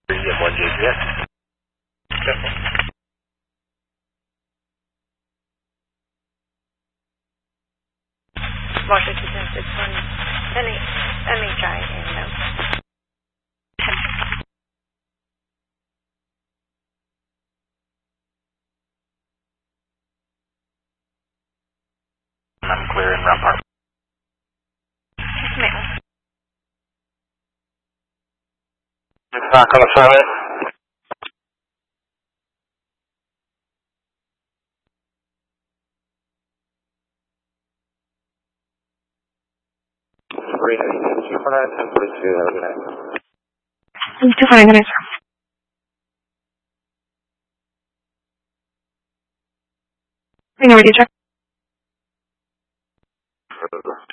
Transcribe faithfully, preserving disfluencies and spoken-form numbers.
one J P S. Washington six one M H I and no. I'm clear in Rampart. Ma'am. It's not going to affirm it. three nine two four nine, ten forty-two, have a good night. two four nine, good night, sir. Are you ready to check?